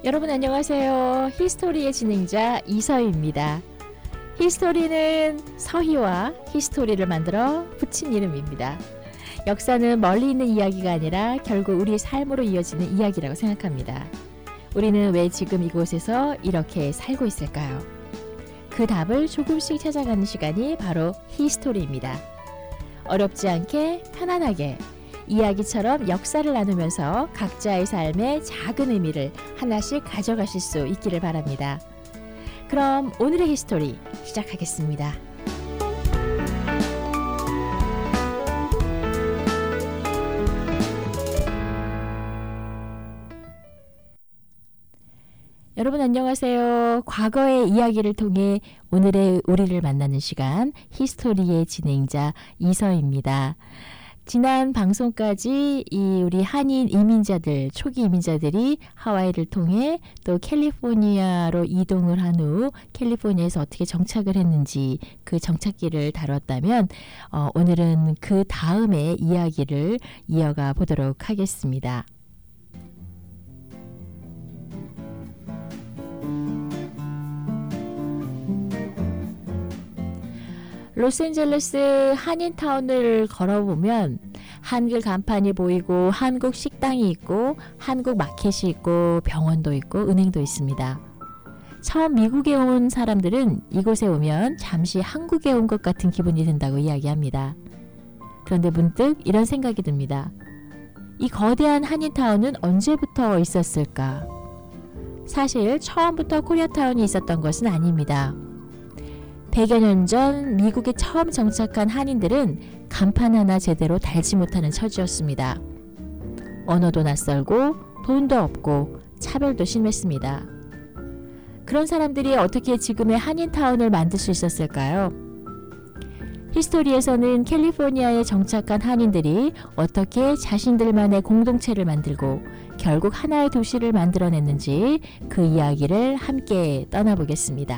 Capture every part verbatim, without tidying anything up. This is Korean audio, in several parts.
여러분 안녕하세요. 히스토리의 진행자 이서희입니다. 히스토리는 서희와 히스토리를 만들어 붙인 이름입니다. 역사는 멀리 있는 이야기가 아니라 결국 우리 삶으로 이어지는 이야기라고 생각합니다. 우리는 왜 지금 이곳에서 이렇게 살고 있을까요? 그 답을 조금씩 찾아가는 시간이 바로 히스토리입니다. 어렵지 않게 편안하게 이야기처럼 역사를 나누면서 각자의 삶의 작은 의미를 하나씩 가져가실 수 있기를 바랍니다. 그럼 오늘의 히스토리 시작하겠습니다. 여러분 안녕하세요. 과거의 이야기를 통해 오늘의 우리를 만나는 시간 히스토리의 진행자 이서희입니다. 지난 방송까지 이 우리 한인 이민자들, 초기 이민자들이 하와이를 통해 또 캘리포니아로 이동을 한 후 캘리포니아에서 어떻게 정착을 했는지 그 정착기를 다뤘다면 어, 오늘은 그 다음의 이야기를 이어가 보도록 하겠습니다. 로스앤젤레스 한인타운을 걸어보면 한글 간판이 보이고 한국 식당이 있고 한국 마켓이 있고 병원도 있고 은행도 있습니다. 처음 미국에 온 사람들은 이곳에 오면 잠시 한국에 온 것 같은 기분이 든다고 이야기합니다. 그런데 문득 이런 생각이 듭니다. 이 거대한 한인타운은 언제부터 있었을까? 사실 처음부터 코리아타운이 있었던 것은 아닙니다. 백여 년 전 미국에 처음 정착한 한인들은 간판 하나 제대로 달지 못하는 처지였습니다. 언어도 낯설고 돈도 없고 차별도 심했습니다. 그런 사람들이 어떻게 지금의 한인타운을 만들 수 있었을까요? 히스토리에서는 캘리포니아에 정착한 한인들이 어떻게 자신들만의 공동체를 만들고 결국 하나의 도시를 만들어냈는지 그 이야기를 함께 떠나보겠습니다.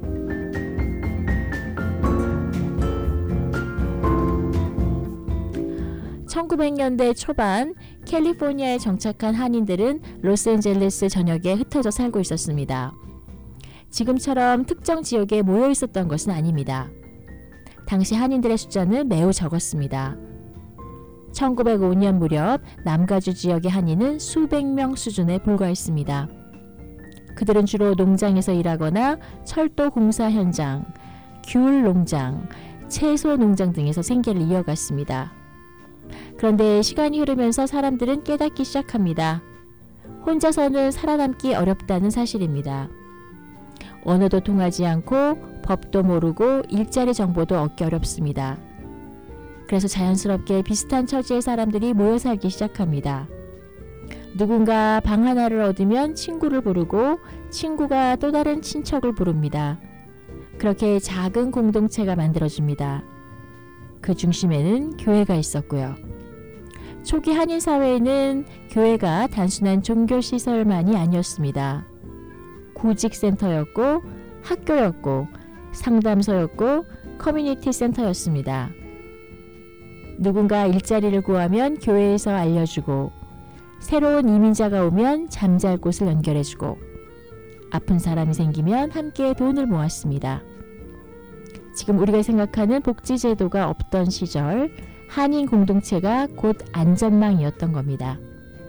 천구백 년대 초반 캘리포니아에 정착한 한인들은 로스앤젤레스 전역에 흩어져 살고 있었습니다. 지금처럼 특정 지역에 모여 있었던 것은 아닙니다. 당시 한인들의 숫자는 매우 적었습니다. 천구백오 년 무렵 남가주 지역의 한인은 수백 명 수준에 불과했습니다. 그들은 주로 농장에서 일하거나 철도 공사 현장, 귤 농장, 채소 농장 등에서 생계를 이어갔습니다. 그런데 시간이 흐르면서 사람들은 깨닫기 시작합니다. 혼자서는 살아남기 어렵다는 사실입니다. 언어도 통하지 않고 법도 모르고 일자리 정보도 얻기 어렵습니다. 그래서 자연스럽게 비슷한 처지의 사람들이 모여 살기 시작합니다. 누군가 방 하나를 얻으면 친구를 부르고 친구가 또 다른 친척을 부릅니다. 그렇게 작은 공동체가 만들어집니다. 그 중심에는 교회가 있었고요. 초기 한인 사회에는 교회가 단순한 종교 시설만이 아니었습니다. 구직센터였고 학교였고 상담소였고 커뮤니티 센터였습니다. 누군가 일자리를 구하면 교회에서 알려주고 새로운 이민자가 오면 잠잘 곳을 연결해주고 아픈 사람이 생기면 함께 돈을 모았습니다. 지금 우리가 생각하는 복지제도가 없던 시절 한인 공동체가 곧 안전망이었던 겁니다.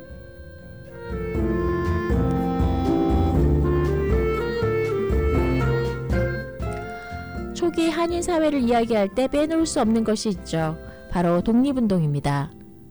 초기 한인 사회를 이야기할 때 빼놓을 수 없는 것이 있죠. 바로 독립운동입니다.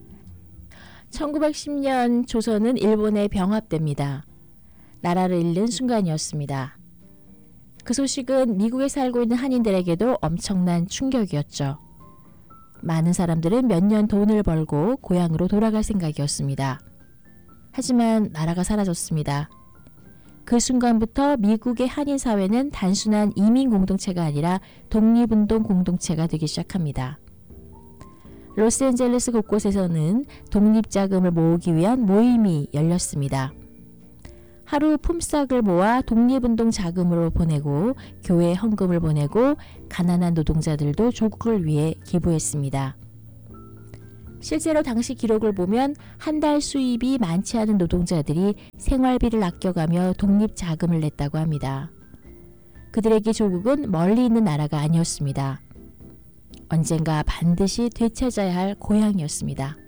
천구백십 년 조선은 일본에 병합됩니다. 나라를 잃는 순간이었습니다. 그 소식은 미국에 살고 있는 한인들에게도 엄청난 충격이었죠. 많은 사람들은 몇 년 돈을 벌고 고향으로 돌아갈 생각이었습니다. 하지만 나라가 사라졌습니다. 그 순간부터 미국의 한인 사회는 단순한 이민 공동체가 아니라 독립운동 공동체가 되기 시작합니다. 로스앤젤레스 곳곳에서는 독립자금을 모으기 위한 모임이 열렸습니다. 하루 품삯을 모아 독립운동 자금으로 보내고 교회에 헌금을 보내고 가난한 노동자들도 조국을 위해 기부했습니다. 실제로 당시 기록을 보면 한 달 수입이 많지 않은 노동자들이 생활비를 아껴가며 독립자금을 냈다고 합니다. 그들에게 조국은 멀리 있는 나라가 아니었습니다. 언젠가 반드시 되찾아야 할 고향이었습니다.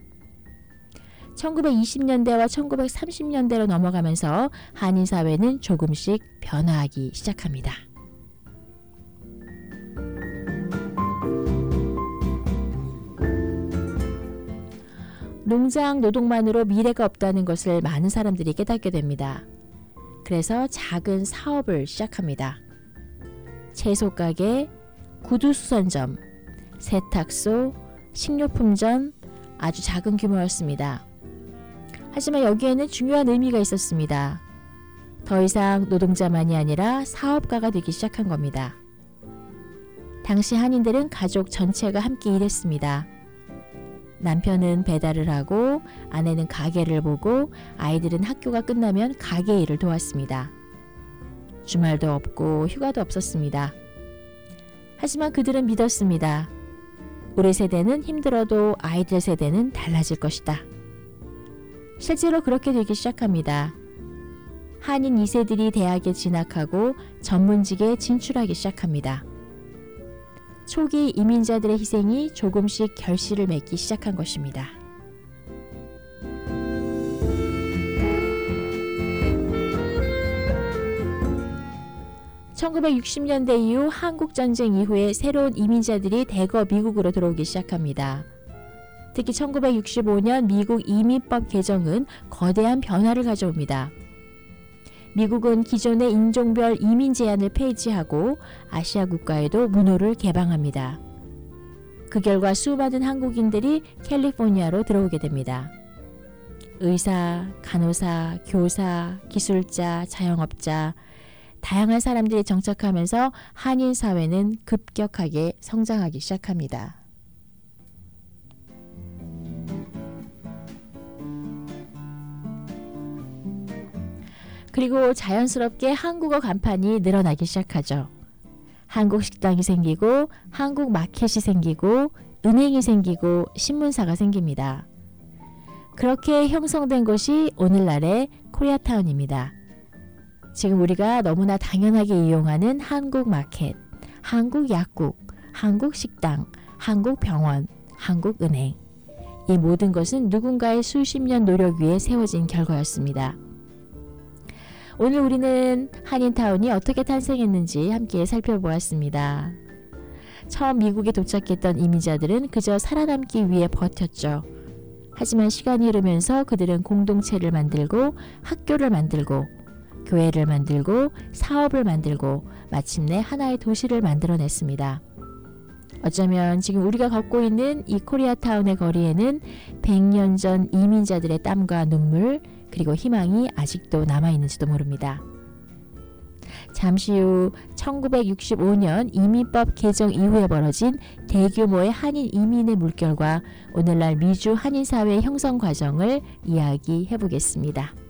천구백이십 년대와 천구백삼십 년대로 넘어가면서 한인 사회는 조금씩 변화하기 시작합니다. 농장 노동만으로 미래가 없다는 것을 많은 사람들이 깨닫게 됩니다. 그래서 작은 사업을 시작합니다. 채소 가게, 구두 수선점, 세탁소, 식료품점, 아주 작은 규모였습니다. 하지만 여기에는 중요한 의미가 있었습니다. 더 이상 노동자만이 아니라 사업가가 되기 시작한 겁니다. 당시 한인들은 가족 전체가 함께 일했습니다. 남편은 배달을 하고 아내는 가게를 보고 아이들은 학교가 끝나면 가게 일을 도왔습니다. 주말도 없고 휴가도 없었습니다. 하지만 그들은 믿었습니다. 우리 세대는 힘들어도 아이들 세대는 달라질 것이다. 실제로 그렇게 되기 시작합니다. 한인 이 세들이 대학에 진학하고 전문직에 진출하기 시작합니다. 초기 이민자들의 희생이 조금씩 결실을 맺기 시작한 것입니다. 천구백육십 년대 이후 한국전쟁 이후에 새로운 이민자들이 대거 미국으로 들어오기 시작합니다. 특히 천구백육십오 년 미국 이민법 개정은 거대한 변화를 가져옵니다. 미국은 기존의 인종별 이민 제한을 폐지하고 아시아 국가에도 문호를 개방합니다. 그 결과 수많은 한국인들이 캘리포니아로 들어오게 됩니다. 의사, 간호사, 교사, 기술자, 자영업자, 다양한 사람들이 정착하면서 한인 사회는 급격하게 성장하기 시작합니다. 그리고 자연스럽게 한국어 간판이 늘어나기 시작하죠. 한국 식당이 생기고 한국 마켓이 생기고 은행이 생기고 신문사가 생깁니다. 그렇게 형성된 곳이 오늘날의 코리아타운입니다. 지금 우리가 너무나 당연하게 이용하는 한국 마켓, 한국 약국, 한국 식당, 한국 병원, 한국 은행. 이 모든 것은 누군가의 수십 년 노력 위에 세워진 결과였습니다. 오늘 우리는 한인타운이 어떻게 탄생했는지 함께 살펴보았습니다. 처음 미국에 도착했던 이민자들은 그저 살아남기 위해 버텼죠. 하지만 시간이 흐르면서 그들은 공동체를 만들고 학교를 만들고 교회를 만들고 사업을 만들고 마침내 하나의 도시를 만들어냈습니다. 어쩌면 지금 우리가 걷고 있는 이 코리아타운의 거리에는 백 년 전 이민자들의 땀과 눈물 그리고 희망이 아직도 남아있는지도 모릅니다. 잠시 후 천구백육십오 년 이민법 개정 이후에 벌어진 대규모의 한인 이민의 물결과 오늘날 미주 한인사회 형성 과정을 이야기해 보겠습니다.